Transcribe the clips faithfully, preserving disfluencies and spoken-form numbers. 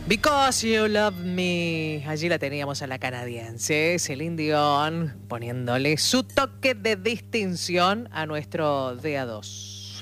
Because You Love Me. Allí la teníamos a la canadiense Celine Dion poniéndole su toque de distinción a nuestro D A dos.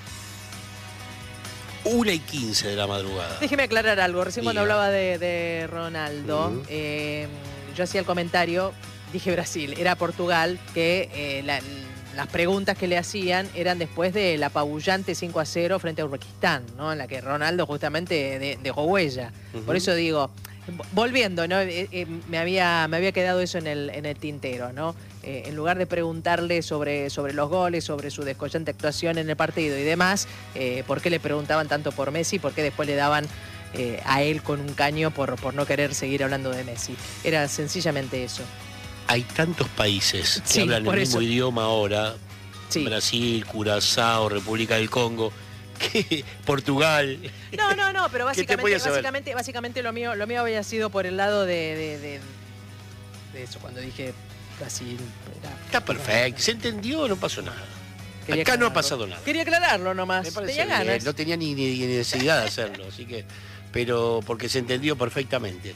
Una y quince de la madrugada. Déjeme aclarar algo. Recién Diga. cuando hablaba de, de Ronaldo, uh-huh. eh, yo hacía el comentario, dije Brasil, era Portugal, que eh, la, las preguntas que le hacían eran después del apabullante cinco a cero frente a Uzbekistán, ¿no? En la que Ronaldo justamente de, dejó huella. Uh-huh. Por eso digo, volviendo, ¿no? Eh, eh, me, había, me había quedado eso en el, en el tintero, ¿no? Eh, en lugar de preguntarle sobre, sobre los goles, sobre su descollante actuación en el partido y demás, eh, ¿por qué le preguntaban tanto por Messi? ¿Por qué después le daban eh, a él con un caño por, por no querer seguir hablando de Messi? Era sencillamente eso. Hay tantos países que sí, hablan el mismo eso. idioma ahora, sí. Brasil, Curazao, República del Congo, que Portugal. No, no, no, pero básicamente, básicamente, básicamente lo mío, lo mío había sido por el lado de, de, de, de eso, cuando dije Brasil. Era, Está perfecto, se entendió, no pasó nada. Quería Acá aclararlo. no ha pasado nada. Quería aclararlo nomás. Me parece tenía bien, ganas. no tenía ni, ni necesidad de hacerlo, así que, pero porque se entendió perfectamente.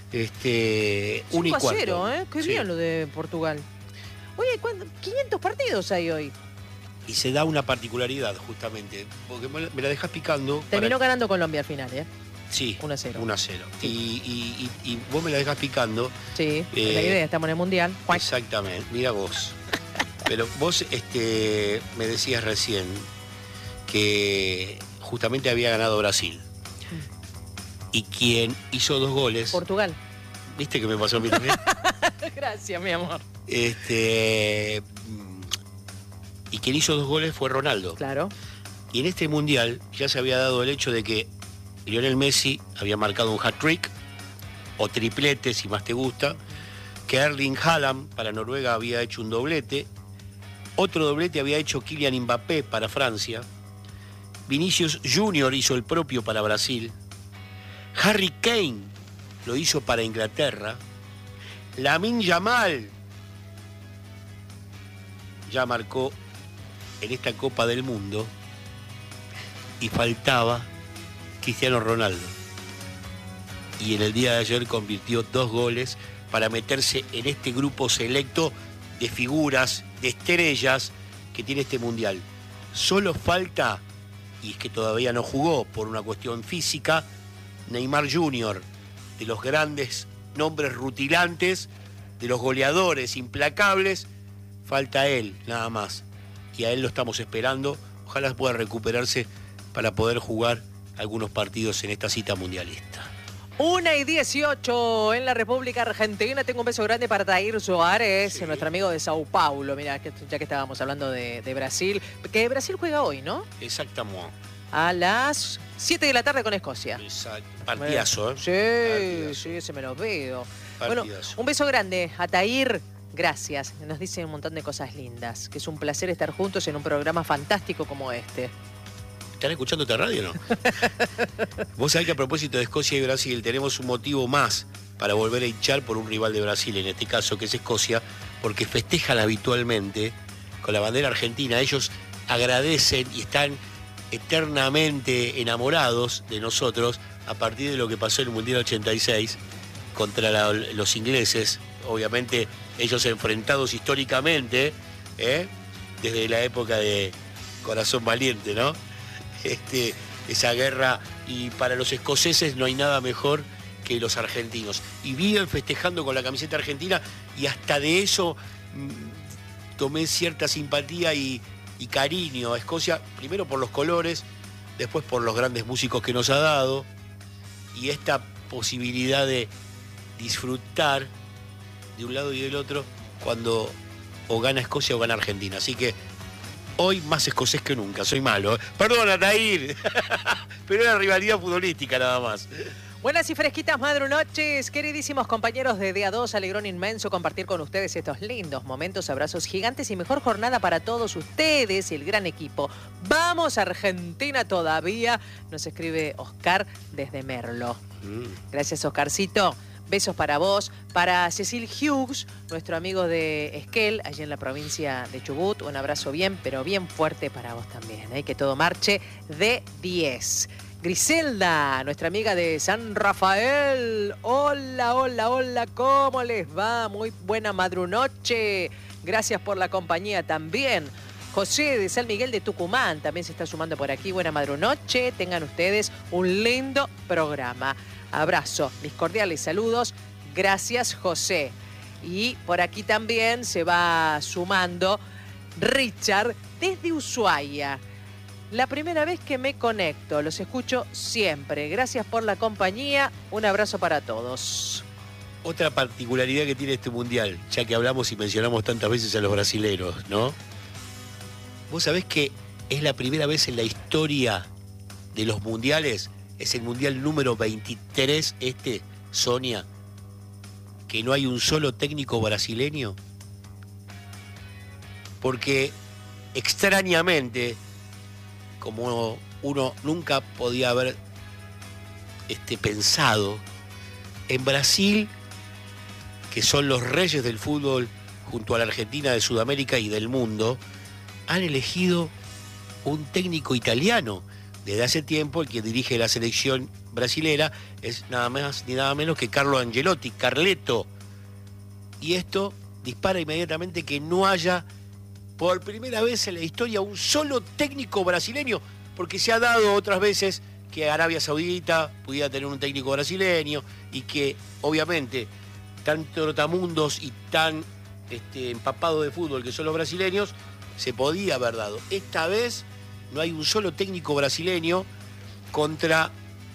Este, un y cinco a cuarto. cero, ¿eh? Qué Sí. bien lo de Portugal. Oye, ¿cuánto? quinientos partidos hay hoy. Y se da una particularidad, justamente, porque me la dejas picando. Terminó para... ganando Colombia al final, ¿eh? Sí, uno a cero. uno a cero. Sí. Y, y, y, y vos me la dejas picando. Sí, eh, la idea, estamos en el Mundial. Exactamente, mira vos. Pero vos este, me decías recién que justamente había ganado Brasil. Y quien hizo dos goles... Portugal. ¿Viste que me pasó a mí también? Gracias, mi amor. Este, y quien hizo dos goles fue Ronaldo. Claro. Y en este Mundial ya se había dado el hecho de que Lionel Messi había marcado un hat-trick, o triplete, si más te gusta, que Erling Haaland para Noruega había hecho un doblete, otro doblete había hecho Kylian Mbappé para Francia, Vinicius Junior hizo el propio para Brasil, Harry Kane lo hizo para Inglaterra, Lamine Yamal ya marcó en esta Copa del Mundo y faltaba Cristiano Ronaldo. Y en el día de ayer convirtió dos goles para meterse en este grupo selecto de figuras, de estrellas que tiene este Mundial. Solo falta, y es que todavía no jugó por una cuestión física, Neymar junior, de los grandes nombres rutilantes, de los goleadores implacables, falta él, nada más. Y a él lo estamos esperando. Ojalá pueda recuperarse para poder jugar algunos partidos en esta cita mundialista. Una y dieciocho en la República Argentina. Tengo un beso grande para Tair Soares, sí. nuestro amigo de Sao Paulo. Mira, ya que estábamos hablando de, de Brasil, que Brasil juega hoy, ¿no? Exactamente. A las siete de la tarde con Escocia. Exacto. Partidazo, ¿eh? Sí, Partidazo. sí, se me lo veo. Partidazo. Bueno, un beso grande a Tair. Gracias. Nos dice un montón de cosas lindas. Que es un placer estar juntos en un programa fantástico como este. ¿Están escuchando esta radio o no? Vos sabés que a propósito de Escocia y Brasil tenemos un motivo más para volver a hinchar por un rival de Brasil, en este caso que es Escocia, porque festejan habitualmente con la bandera argentina. Ellos agradecen y están eternamente enamorados de nosotros a partir de lo que pasó en el Mundial ochenta y seis contra la, los ingleses. Obviamente ellos enfrentados históricamente, ¿eh? desde la época de Corazón Valiente, ¿no? Este, esa guerra, y para los escoceses no hay nada mejor que los argentinos. Y viven festejando con la camiseta argentina y hasta de eso mmm, tomé cierta simpatía y, y cariño a Escocia, primero por los colores, después por los grandes músicos que nos ha dado y esta posibilidad de disfrutar de un lado y del otro cuando o gana Escocia o gana Argentina. Así que hoy más escocés que nunca, soy malo. ¿eh? Perdona, Tair, pero era rivalidad futbolística nada más. Buenas y fresquitas madrunoches, queridísimos compañeros de D A dos, alegrón inmenso compartir con ustedes estos lindos momentos, abrazos gigantes y mejor jornada para todos ustedes y el gran equipo. ¡Vamos Argentina todavía! Nos escribe Oscar desde Merlo. Mm. Gracias, Oscarcito. Besos para vos, para Cecil Hughes, nuestro amigo de Esquel, allí en la provincia de Chubut. Un abrazo bien, pero bien fuerte para vos también, ¿eh? Que todo marche de diez. Griselda, nuestra amiga de San Rafael. Hola, hola, hola, ¿cómo les va? Muy buena madrunoche. Gracias por la compañía también. José de San Miguel de Tucumán también se está sumando por aquí. Buena madrunoche. Tengan ustedes un lindo programa. Abrazo, mis cordiales saludos. Gracias, José. Y por aquí también se va sumando Richard desde Ushuaia. La primera vez que me conecto, los escucho siempre. Gracias por la compañía. Un abrazo para todos. Otra particularidad que tiene este mundial, ya que hablamos y mencionamos tantas veces a los brasileros, ¿no? Vos sabés que es la primera vez en la historia de los mundiales, es el mundial número veintitrés, este, Sonia, que no hay un solo técnico brasileño. Porque extrañamente, como uno nunca podía haber este, pensado, en Brasil, que son los reyes del fútbol junto a la Argentina de Sudamérica y del mundo, han elegido un técnico italiano. Desde hace tiempo el que dirige la selección brasilera es nada más ni nada menos que Carlo Ancelotti, Carleto. Y esto dispara inmediatamente que no haya por primera vez en la historia un solo técnico brasileño, porque se ha dado otras veces que Arabia Saudita pudiera tener un técnico brasileño y que obviamente tan trotamundos y tan este, empapados de fútbol que son los brasileños, se podía haber dado. Esta vez no hay un solo técnico brasileño contra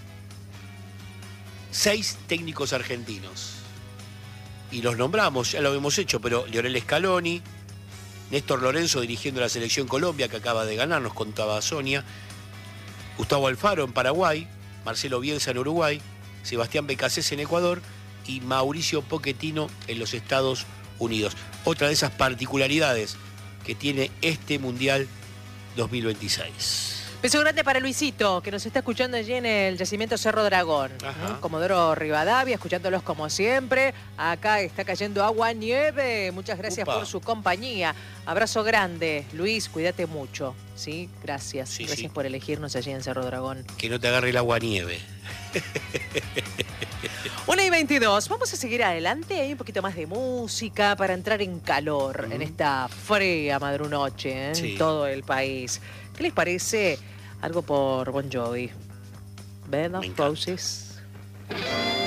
seis técnicos argentinos. Y los nombramos, ya lo hemos hecho, pero Lionel Scaloni, Néstor Lorenzo dirigiendo la selección Colombia, que acaba de ganar, nos contaba Sonia, Gustavo Alfaro en Paraguay, Marcelo Bielsa en Uruguay, Sebastián Becasés en Ecuador y Mauricio Pochettino en los Estados Unidos. Otra de esas particularidades que tiene este Mundial dos mil veintiséis. Beso grande para Luisito, que nos está escuchando allí en el Yacimiento Cerro Dragón. ¿eh? Comodoro Rivadavia, escuchándolos como siempre. Acá está cayendo agua, nieve. Muchas gracias Upa. por su compañía. Abrazo grande. Luis, cuídate mucho. ¿Sí? Gracias. Sí, gracias sí. por elegirnos allí en Cerro Dragón. Que no te agarre el agua nieve. una y veintidós. Vamos a seguir adelante. Hay un poquito más de música para entrar en calor mm. en esta fría madrunoche ¿eh? sí. en todo el país. ¿Qué les parece algo por Bon Jovi? Bed of Roses.